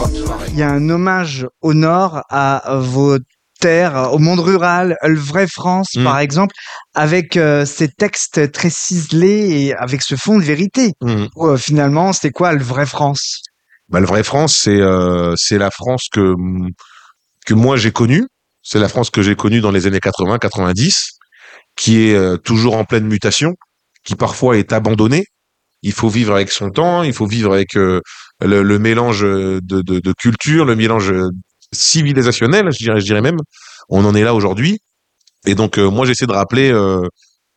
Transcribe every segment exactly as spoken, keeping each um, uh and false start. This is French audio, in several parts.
Il y a un hommage au nord à vos terres, au monde rural, le vrai France, Mmh. par exemple, avec euh, ces textes très ciselés et avec ce fond de vérité. Mmh. Où, euh, finalement, c'était quoi le vrai France? Bah, le vrai France, c'est euh, c'est la France que que moi j'ai connue. C'est la France que j'ai connue dans les années quatre-vingts, quatre-vingt-dix, qui est euh, toujours en pleine mutation, qui parfois est abandonnée. Il faut vivre avec son temps, il faut vivre avec euh, le, le mélange de, de, de culture, le mélange civilisationnel, je dirais, je dirais même. On en est là aujourd'hui. Et donc, euh, moi, j'essaie de rappeler euh,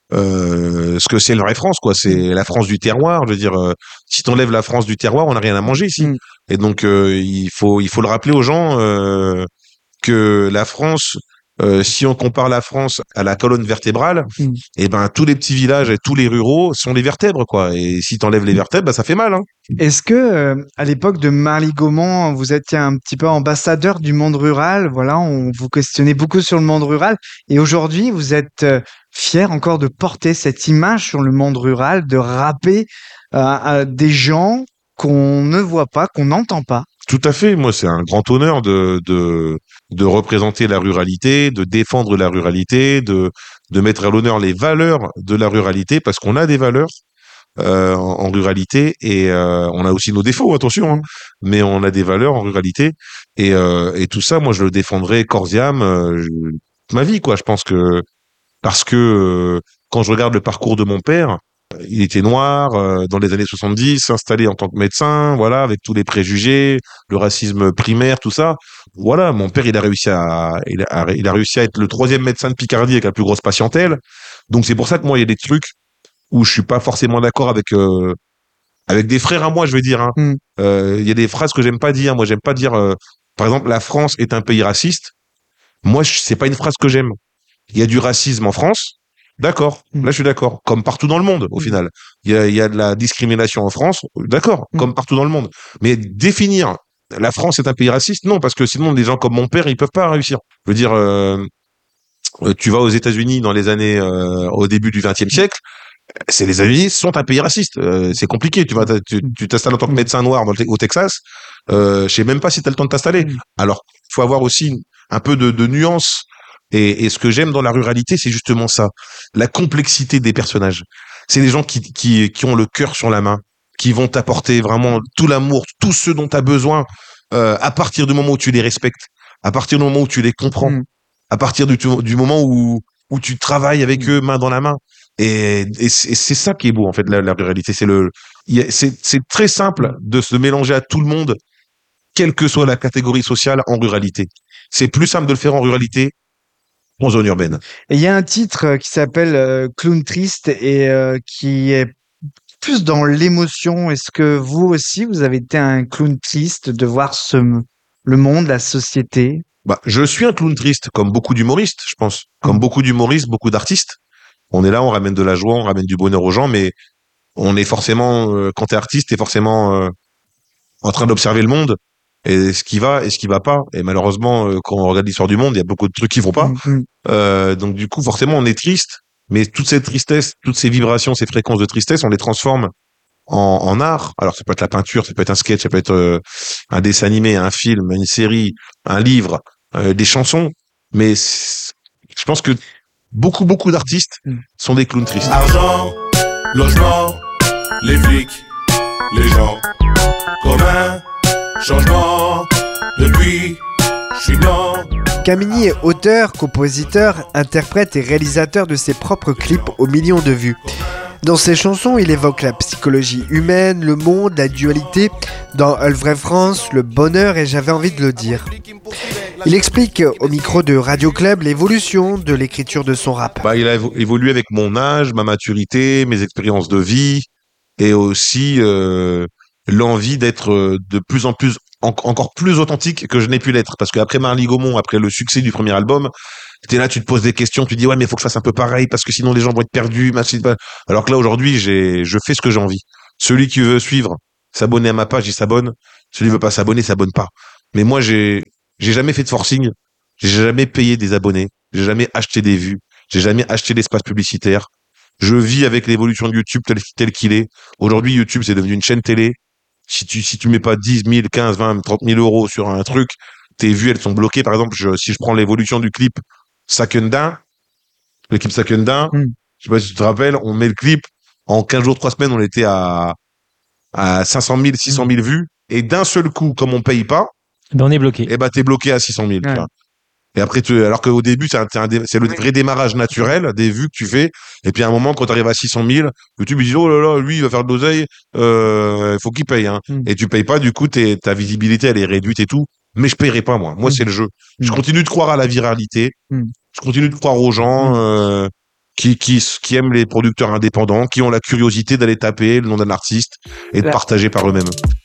euh, ce que c'est le vrai France, quoi. C'est la France du terroir. Je veux dire, euh, si t'enlèves la France du terroir, on n'a rien à manger ici. Mm. Et donc, euh, il faut, il faut le rappeler aux gens euh, que la France, euh, si on compare la France à la colonne vertébrale, Mm. et ben tous les petits villages et tous les ruraux sont les vertèbres, quoi. Et si t'enlèves les vertèbres, bah, ça fait mal, hein. Est-ce que, euh, à l'époque de Marly Gaumont, vous étiez un petit peu ambassadeur du monde rural? Voilà, on vous questionnait beaucoup sur le monde rural. Et aujourd'hui, vous êtes euh, fier encore de porter cette image sur le monde rural, de rapper euh, à des gens qu'on ne voit pas, qu'on n'entend pas. Tout à fait. Moi, c'est un grand honneur de, de, de représenter la ruralité, de défendre la ruralité, de, de mettre à l'honneur les valeurs de la ruralité, parce qu'on a des valeurs euh, en, en ruralité et euh, on a aussi nos défauts, attention, hein, mais on a des valeurs en ruralité et, euh, et tout ça, moi, je le défendrai corps et âme euh, je- toute ma vie, quoi. Je pense que parce que euh, quand je regarde le parcours de mon père, il était noir euh, dans les années soixante-dix, installé en tant que médecin, voilà, avec tous les préjugés, le racisme primaire, tout ça. Voilà, mon père, il a réussi à, il a, il a réussi à être le troisième médecin de Picardie avec la plus grosse patientèle. Donc c'est pour ça que moi, il y a des trucs où je suis pas forcément d'accord avec euh, avec des frères à moi, je vais dire. Hein. Mm. Euh, Il y a des phrases que j'aime pas dire. Moi, j'aime pas dire, euh, par exemple, la France est un pays raciste. Moi, je- c'est pas une phrase que j'aime. Il y a du racisme en France. D'accord, Mm. là je suis d'accord. Comme partout dans le monde, au Mm. final. Il y a, il y a de la discrimination en France. D'accord, Mm. comme partout dans le monde. Mais définir la France est un pays raciste, non, parce que sinon des gens comme mon père, ils peuvent pas réussir. Je veux dire, euh, tu vas aux États-Unis dans les années, euh, au début du vingtième siècle, c'est les États-Unis sont un pays raciste. Euh, c'est compliqué. Tu vas, t'as- tu tu t'installes en tant que médecin noir dans le, au Texas. Euh, je sais même pas si t'as le temps de t'installer. Mm. Alors, il faut avoir aussi un peu de, de nuance. Et, et ce que j'aime dans la ruralité, c'est justement ça, la complexité des personnages. C'est des gens qui, qui, qui ont le cœur sur la main, qui vont t'apporter vraiment tout l'amour, tout ce dont tu as besoin, euh, à partir du moment où tu les respectes, à partir du moment où tu les comprends, Mm. à partir du, du moment où, où tu travailles avec eux main dans la main. Et, et c'est c'est ça qui est beau en fait, la, la ruralité. C'est le, il y a- c'est c'est très simple de se mélanger à tout le monde, quelle que soit la catégorie sociale en ruralité. C'est plus simple de le faire en ruralité qu'en zone urbaine. Et il y a un titre euh, qui s'appelle euh, Clown Triste et euh, qui est plus dans l'émotion. Est-ce que vous aussi, vous avez été un clown triste de voir ce, le monde, la société? Bah, je suis un clown triste, comme beaucoup d'humoristes, je pense. Comme Mm. beaucoup d'humoristes, beaucoup d'artistes. On est là, on ramène de la joie, on ramène du bonheur aux gens, mais on est forcément, euh, quand t'es artiste, t'es forcément euh, en train d'observer le monde et ce qui va et ce qui va pas. Et malheureusement, euh, quand on regarde l'histoire du monde, il y a beaucoup de trucs qui vont pas. Mm, mm. Euh, donc du coup, forcément, on est triste, mais toute cette tristesse, toutes ces vibrations, ces fréquences de tristesse, on les transforme en, en art. Alors ça peut être la peinture, ça peut être un sketch, ça peut être euh, un dessin animé, un film, une série, un livre, euh, des chansons. Mais c'est- je pense que beaucoup, beaucoup d'artistes Mm. sont des clowns tristes. Argent, logement, les flics, les gens, commun, changement, depuis, je suis blanc. Camini est auteur, compositeur, interprète et réalisateur de ses propres clips aux millions de vues. Dans ses chansons, il évoque la psychologie humaine, le monde, la dualité, dans Le Vrai France, le bonheur et j'avais envie de le dire. Il explique au micro de Radio Club l'évolution de l'écriture de son rap. Bah, il a évo- évolué avec mon âge, ma maturité, mes expériences de vie et aussi euh, l'envie d'être euh, de plus en plus en- encore plus authentique que je n'ai pu l'être. Parce qu'après Marly Gaumont, après le succès du premier album, t'es là, tu te poses des questions, tu dis ouais mais il faut que je fasse un peu pareil parce que sinon les gens vont être perdus. machin, pas- Alors que là aujourd'hui, j'ai je fais ce que j'ai envie. Celui qui veut suivre, s'abonner à ma page, il s'abonne. Celui qui veut pas s'abonner, s'abonne pas. Mais moi j'ai j'ai jamais fait de forcing, j'ai jamais payé des abonnés, j'ai jamais acheté des vues, j'ai jamais acheté d'espace publicitaire. Je vis avec l'évolution de YouTube tel, tel qu'il est. Aujourd'hui, YouTube, c'est devenu une chaîne télé. si tu si tu mets pas dix mille, quinze, vingt, trente mille euros sur un truc, tes vues elles sont bloquées. Par exemple, je, si je prends l'évolution du clip Sakunda, le clip Sakunda, Mm. je sais pas si tu te rappelles, on met le clip en quinze jours, trois semaines, on était à à cinq cent mille, six cent mille vues, et d'un seul coup, comme on paye pas, Ben, on est bloqué. eh ben t'es bloqué à six cent mille. Ouais. Tu vois. Et après, tu, alors qu'au début, c'est, un, c'est, un dé- c'est le vrai démarrage naturel des vues que tu fais. Et puis à un moment, quand tu arrives à six cent mille, YouTube il dit oh là là, lui il va faire de l'oseille, euh, il faut qu'il paye. Hein. Mm. Et tu payes pas, du coup, t'es, ta visibilité elle est réduite et tout. Mais je paierai pas moi. Moi Mm. c'est le jeu. Je Mm. continue de croire à la viralité. Mm. Je continue de croire aux gens. Mm. Euh, qui, qui, qui aiment les producteurs indépendants, qui ont la curiosité d'aller taper le nom d'un artiste et de La- partager par eux-mêmes.